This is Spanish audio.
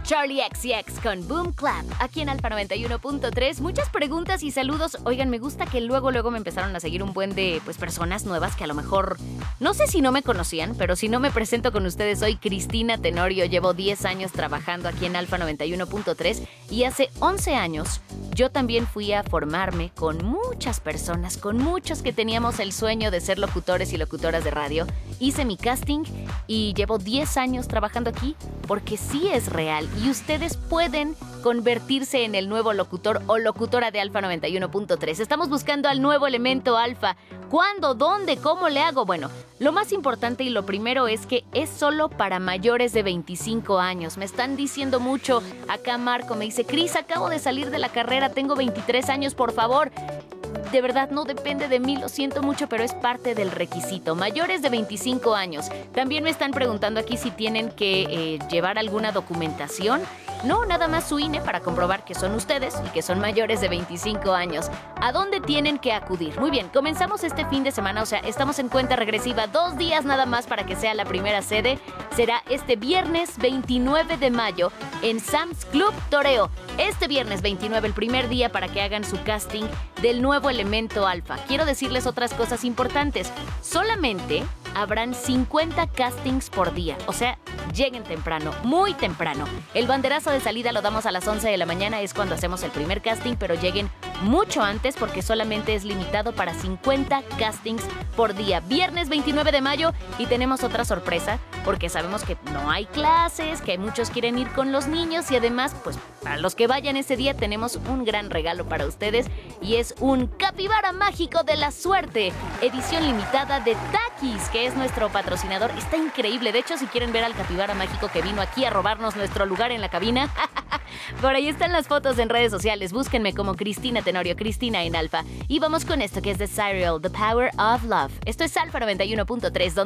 Charlie XCX con Boom Clap, aquí en Alfa 91.3. Muchas preguntas y saludos. Oigan, me gusta que luego me empezaron a seguir un buen de personas nuevas que a lo mejor, no sé si no me conocían, pero si no me presento con ustedes, soy Cristina Tenorio. Llevo 10 años trabajando aquí en Alfa 91.3 y hace 11 años yo también fui a formarme con muchas personas, con muchos que teníamos el sueño de ser locutores y locutoras de radio. Hice mi casting y llevo 10 años trabajando aquí porque sí es real y ustedes pueden convertirse en el nuevo locutor o locutora de Alfa 91.3. Estamos buscando al nuevo elemento Alfa. ¿Cuándo? ¿Dónde? ¿Cómo le hago? Bueno, lo más importante y lo primero es que es solo para mayores de 25 años. Me están diciendo mucho. Acá Marco me dice, Cris, acabo de salir de la carrera, tengo 23 años, por favor. De verdad, no depende de mí, lo siento mucho, pero es parte del requisito. Mayores de 25 años. También me están preguntando aquí si tienen que llevar alguna documentación. No, nada más su INE para comprobar que son ustedes y que son mayores de 25 años. ¿A dónde tienen que acudir? Muy bien, comenzamos este fin de semana, o sea, estamos en cuenta regresiva. 2 días nada más para que sea la primera sede. Será este viernes 29 de mayo en Sam's Club Toreo. Este viernes 29, el primer día para que hagan su casting del nuevo elemento Alfa. Quiero decirles otras cosas importantes. Solamente habrán 50 castings por día, o sea, lleguen temprano, muy temprano. El banderazo de salida lo damos a las 11 de la mañana, es cuando hacemos el primer casting, pero lleguen mucho antes porque solamente es limitado para 50 castings por día. Viernes 29 de mayo y tenemos otra sorpresa porque sabemos que no hay clases, que muchos quieren ir con los niños y además, pues para los que vayan ese día tenemos un gran regalo para ustedes y es un capibara mágico de la suerte, edición limitada de Takis, que es nuestro patrocinador. Está increíble. De hecho, si quieren ver al capibara mágico que vino aquí a robarnos nuestro lugar en la cabina, por ahí están las fotos en redes sociales. Búsquenme como Cristina Tenorio, Cristina en Alfa. Y vamos con esto que es de Cyril, The Power of Love. Esto es Alfa 91.3, donde